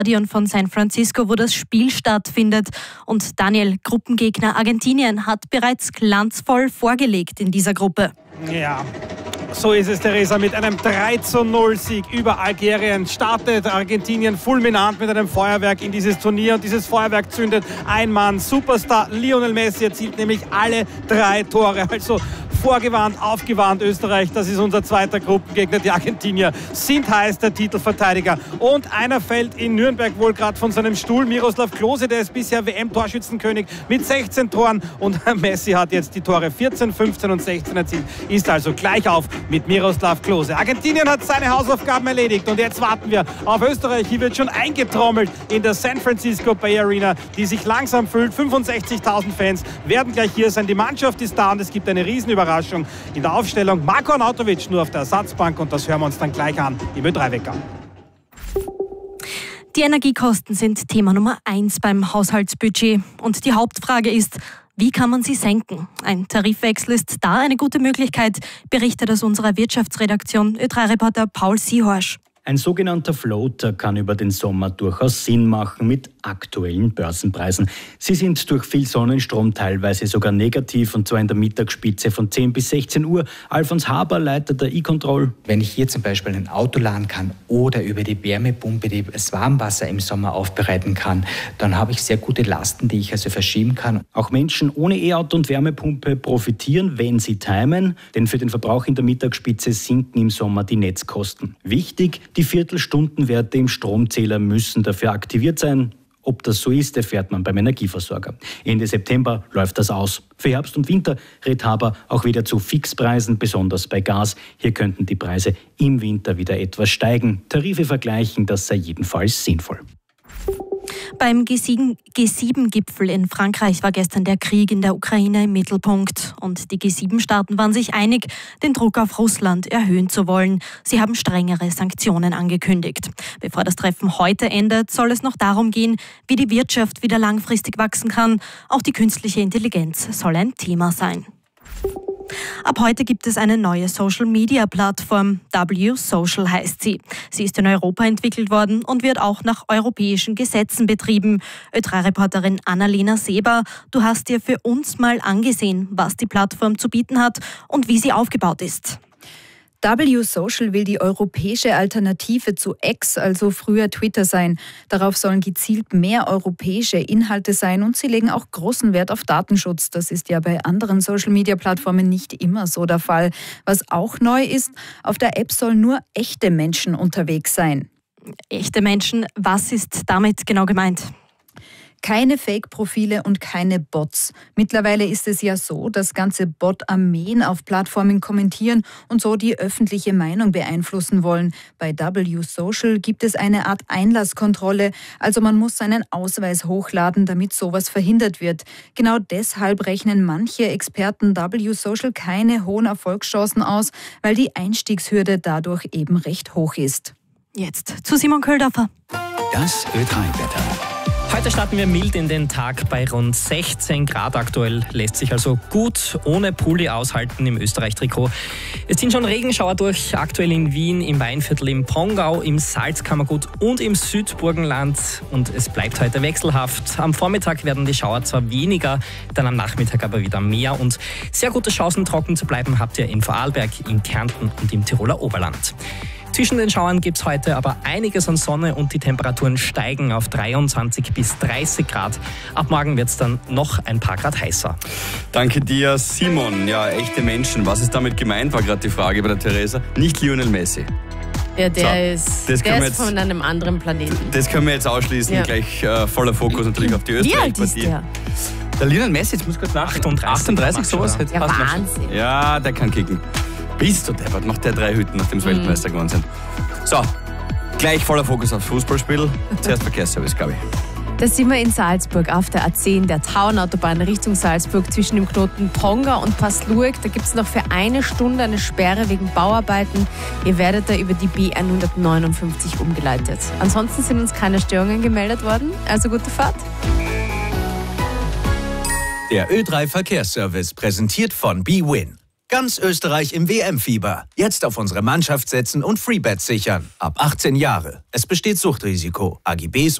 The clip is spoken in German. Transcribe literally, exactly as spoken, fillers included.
Stadion von San Francisco, wo das Spiel stattfindet. Und Daniel, Gruppengegner Argentinien hat bereits glanzvoll vorgelegt in dieser Gruppe. Ja, so ist es, Theresa. Mit einem drei zu null Sieg über Algerien startet Argentinien fulminant mit einem Feuerwerk in dieses Turnier. Und dieses Feuerwerk zündet ein Mann, Superstar Lionel Messi, erzielt nämlich alle drei Tore. Also vorgewarnt, aufgewarnt Österreich, das ist unser zweiter Gruppengegner. Die Argentinier sind heiß, der Titelverteidiger. Und einer fällt in Nürnberg wohl gerade von seinem Stuhl. Miroslav Klose, der ist bisher W M-Torschützenkönig mit sechzehn Toren. Und Messi hat jetzt die Tore vierzehn, fünfzehn und sechzehn erzielt. Ist also gleich auf mit Miroslav Klose. Argentinien hat seine Hausaufgaben erledigt. Und jetzt warten wir auf Österreich. Hier wird schon eingetrommelt in der San Francisco Bay Arena, die sich langsam füllt. fünfundsechzigtausend Fans werden gleich hier sein. Die Mannschaft ist da und es gibt eine Riesenüberraschung in der Aufstellung. Marko Arnautovic nur auf der Ersatzbank und das hören wir uns dann gleich an im Ö drei Wecker. Die Energiekosten sind Thema Nummer eins beim Haushaltsbudget. Und die Hauptfrage ist, wie kann man sie senken? Ein Tarifwechsel ist da eine gute Möglichkeit, berichtet aus unserer Wirtschaftsredaktion Ö drei Reporter Paul Seehorsch. Ein sogenannter Floater kann über den Sommer durchaus Sinn machen mit aktuellen Börsenpreisen. Sie sind durch viel Sonnenstrom teilweise sogar negativ und zwar in der Mittagsspitze von zehn bis sechzehn Uhr. Alfons Haber, Leiter der E-Control. Wenn ich hier zum Beispiel ein Auto laden kann oder über die Wärmepumpe das Warmwasser im Sommer aufbereiten kann, dann habe ich sehr gute Lasten, die ich also verschieben kann. Auch Menschen ohne E-Auto und Wärmepumpe profitieren, wenn sie timen, denn für den Verbrauch in der Mittagsspitze sinken im Sommer die Netzkosten. Wichtig, die Viertelstundenwerte im Stromzähler müssen dafür aktiviert sein. Ob das so ist, erfährt man beim Energieversorger. Ende September läuft das aus. Für Herbst und Winter rät Haber auch wieder zu Fixpreisen, besonders bei Gas. Hier könnten die Preise im Winter wieder etwas steigen. Tarife vergleichen, das sei jedenfalls sinnvoll. Beim G sieben Gipfel in Frankreich war gestern der Krieg in der Ukraine im Mittelpunkt. Und die G sieben Staaten waren sich einig, den Druck auf Russland erhöhen zu wollen. Sie haben strengere Sanktionen angekündigt. Bevor das Treffen heute endet, soll es noch darum gehen, wie die Wirtschaft wieder langfristig wachsen kann. Auch die künstliche Intelligenz soll ein Thema sein. Ab heute gibt es eine neue Social-Media-Plattform. W Social heißt sie. Sie ist in Europa entwickelt worden und wird auch nach europäischen Gesetzen betrieben. Ö drei Reporterin Annalena Seber, du hast dir für uns mal angesehen, was die Plattform zu bieten hat und wie sie aufgebaut ist. W Social will die europäische Alternative zu X, also früher Twitter, sein. Darauf sollen gezielt mehr europäische Inhalte sein und sie legen auch großen Wert auf Datenschutz. Das ist ja bei anderen Social-Media-Plattformen nicht immer so der Fall. Was auch neu ist, auf der App sollen nur echte Menschen unterwegs sein. Echte Menschen, was ist damit genau gemeint? Keine Fake-Profile und keine Bots. Mittlerweile ist es ja so, dass ganze Bot-Armeen auf Plattformen kommentieren und so die öffentliche Meinung beeinflussen wollen. Bei W Social gibt es eine Art Einlasskontrolle, also man muss seinen Ausweis hochladen, damit sowas verhindert wird. Genau deshalb rechnen manche Experten W Social keine hohen Erfolgschancen aus, weil die Einstiegshürde dadurch eben recht hoch ist. Jetzt zu Simon Köldorfer. Das Ö drei Wetter. Heute starten wir mild in den Tag bei rund sechzehn Grad aktuell. Lässt sich also gut ohne Pulli aushalten im Österreich-Trikot. Es ziehen schon Regenschauer durch, aktuell in Wien, im Weinviertel, im Pongau, im Salzkammergut und im Südburgenland. Und es bleibt heute wechselhaft. Am Vormittag werden die Schauer zwar weniger, dann am Nachmittag aber wieder mehr. Und sehr gute Chancen, trocken zu bleiben, habt ihr in Vorarlberg, in Kärnten und im Tiroler Oberland. Zwischen den Schauern gibt es heute aber einiges an Sonne und die Temperaturen steigen auf dreiundzwanzig bis dreißig Grad. Ab morgen wird es dann noch ein paar Grad heißer. Danke dir, Simon. Ja, echte Menschen. Was ist damit gemeint, war gerade die Frage bei der Theresa. Nicht Lionel Messi. Ja, der so, ist, der ist jetzt, von einem anderen Planeten. Das können wir jetzt ausschließen. Ja. Gleich äh, voller Fokus natürlich auf die Österreich-Partie. Der? der Lionel Messi, jetzt muss ich kurz nach. achtunddreißig, achtunddreißig sowas? Ja, Wahnsinn. Ja, der kann kicken. Bist du deppert, macht der drei Hütten, nachdem sie mhm. Weltmeister gewonnen sind. So, gleich voller Fokus aufs Fußballspiel. Zuerst Verkehrsservice, glaube ich. Da sind wir in Salzburg auf der A zehn, der Tauernautobahn Richtung Salzburg zwischen dem Knoten Pongau und Passlueg. Da gibt es noch für eine Stunde eine Sperre wegen Bauarbeiten. Ihr werdet da über die B hundertneunundfünfzig umgeleitet. Ansonsten sind uns keine Störungen gemeldet worden. Also gute Fahrt. Der Ö drei Verkehrsservice, präsentiert von B-Win. Ganz Österreich im W M-Fieber. Jetzt auf unsere Mannschaft setzen und Freebets sichern. Ab achtzehn Jahre. Es besteht Suchtrisiko. A G Bs